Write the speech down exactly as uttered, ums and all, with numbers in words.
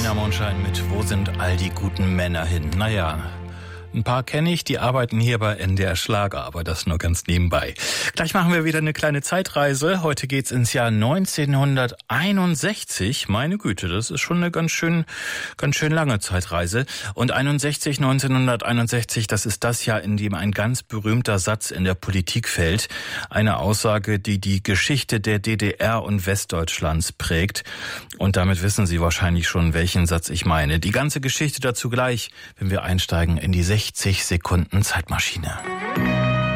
Bettina Monschein mit Wo sind all die guten Männer hin? Naja, ein paar kenne ich, die arbeiten hier bei N D R Schlager, aber das nur ganz nebenbei. Gleich machen wir wieder eine kleine Zeitreise. Heute geht's ins Jahr neunzehnhunderteinundsechzig. Meine Güte, das ist schon eine ganz schön, ganz schön lange Zeitreise. Und einundsechzig, neunzehnhunderteinundsechzig, das ist das Jahr, in dem ein ganz berühmter Satz in der Politik fällt. Eine Aussage, die die Geschichte der D D R und Westdeutschlands prägt. Und damit wissen Sie wahrscheinlich schon, welchen Satz ich meine. Die ganze Geschichte dazu gleich, wenn wir einsteigen in die sechzig Sekunden Zeitmaschine.